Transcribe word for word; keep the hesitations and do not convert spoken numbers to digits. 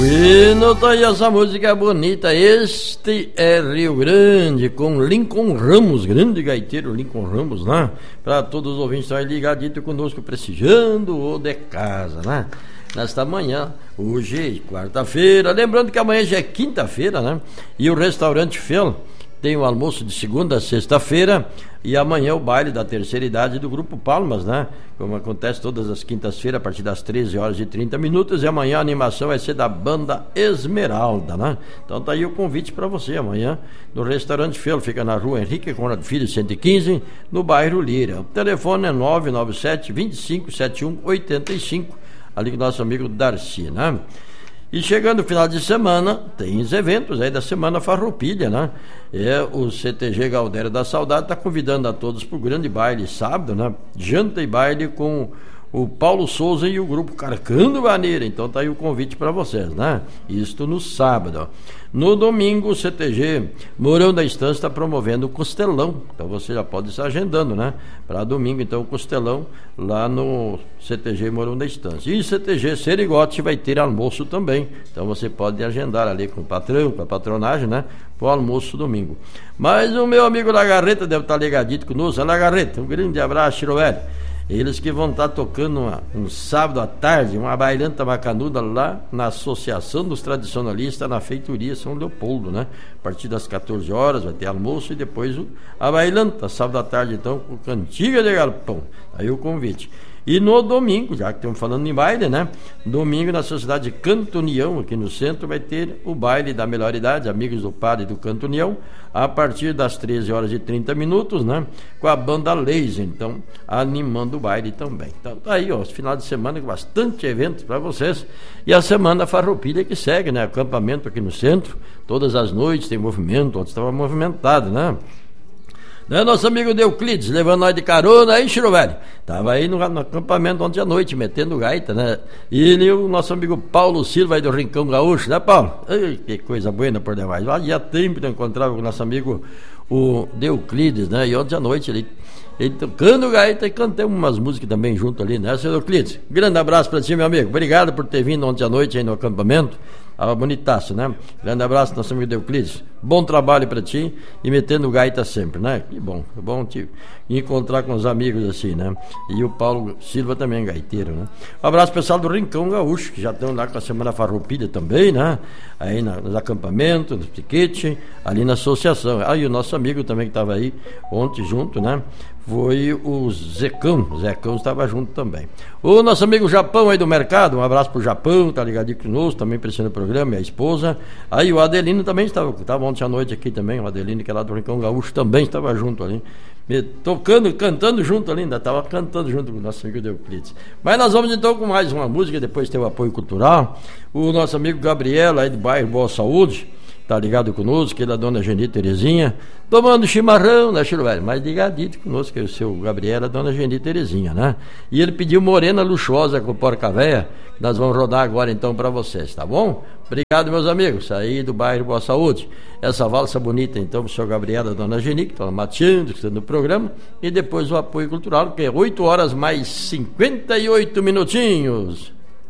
E nota aí essa música bonita. Este é Rio Grande, com Lincoln Ramos, grande gaiteiro Lincoln Ramos, né? Para todos os ouvintes que estão aí ligadinho conosco, prestigiando o de casa, né? Nesta manhã, hoje, quarta-feira, lembrando que amanhã já é quinta-feira, né? E o restaurante Fel tem o almoço de segunda a sexta-feira e amanhã o baile da terceira idade do Grupo Palmas, né? Como acontece todas as quintas-feiras a partir das treze horas e trinta minutos, e amanhã a animação vai ser da banda Esmeralda, né? Então tá aí o convite para você amanhã no restaurante Fel, fica na rua Henrique Conrado Filho cento e quinze, no bairro Lira. O telefone é nove nove sete, vinte e cinco, setenta e um, oitenta e cinco, ali com o nosso amigo Darcy, né? E chegando o final de semana, tem os eventos aí da Semana Farroupilha, né? É, o C T G Galdério da Saudade está convidando a todos para o grande baile sábado, né? Janta e baile com o Paulo Souza e o grupo Carcando Vaneira. Então tá aí o convite para vocês, né? Isto no sábado. No domingo, o C T G Mourão da Estância está promovendo o Costelão. Então você já pode estar agendando, né? Para domingo, então, o Costelão lá no C T G Mourão da Estância. E o C T G Serigote vai ter almoço também. Então você pode agendar ali com o patrão, com a patronagem, né? Para o almoço domingo. Mas o meu amigo Lagarreta deve estar ligadito conosco. Lagarreta, um grande abraço, Chirovelho. Eles que vão estar tocando uma, um sábado à tarde, uma bailanta bacanuda lá na Associação dos Tradicionalistas, na Feitoria São Leopoldo, né? A partir das quatorze horas vai ter almoço e depois o, a bailanta, sábado à tarde, então, com cantiga de galpão. Aí o convite. E no domingo, já que estamos falando em baile, né? Domingo na Sociedade Canto União, aqui no centro, vai ter o baile da melhor idade, amigos do padre do Canto União, a partir das treze horas e trinta minutos, né? Com a banda Laser, então, animando o baile também. Então, tá aí, ó, final de semana com bastante eventos para vocês. E a Semana Farroupilha que segue, né? Acampamento aqui no centro, todas as noites tem movimento, ontem estava movimentado, né? Né, nosso amigo Deuclides, levando nós de carona aí, Chirovelho. Tava aí no, no acampamento ontem à noite, metendo gaita, né? E ele e o nosso amigo Paulo Silva aí do Rincão Gaúcho, né, Paulo? Ai, que coisa boa por demais. Há tempo que eu encontrava com o nosso amigo o Deuclides, né? E ontem à noite ele, ele tocando gaita e cantamos umas músicas também junto ali, né, seu Deuclides? Grande abraço pra ti, meu amigo. Obrigado por ter vindo ontem à noite aí no acampamento. Tava bonitaço, né? Grande abraço, nosso amigo Deuclides. Bom trabalho pra ti e metendo gaita sempre, né? Que bom, é bom te encontrar com os amigos assim, né? E o Paulo Silva também, gaiteiro, né? Um abraço pessoal do Rincão Gaúcho, que já estão lá com a Semana Farroupilha também, né? Aí na, nos acampamentos, nos piquetes, ali na associação. Aí ah, o nosso amigo também que estava aí ontem junto, né? Foi o Zecão, o Zecão estava junto também. O nosso amigo Japão aí do mercado, um abraço pro Japão, tá ligadinho conosco, também prestando o programa, e a esposa. Aí o Adelino também estava, estava ontem à noite aqui também, o Adelino que é lá do Rincão Gaúcho também estava junto ali, tocando, cantando junto ali, ainda estava cantando junto com o nosso amigo Deuclides. Mas nós vamos então com mais uma música, depois tem o apoio cultural. O nosso amigo Gabriel aí do bairro Boa Saúde, tá ligado conosco, que é da dona Geni Terezinha, tomando chimarrão, né, Chiru Velho? Mas ligadito conosco, que é o seu Gabriel, a dona Geni Terezinha, né? E ele pediu Morena Luxuosa com Porca Véia, que nós vamos rodar agora então para vocês, tá bom? Obrigado, meus amigos, aí do bairro Boa Saúde. Essa valsa bonita então pro seu Gabriel, a dona Geni, que tá mateando, que no programa, e depois o apoio cultural, que é oito horas mais cinquenta e oito minutinhos.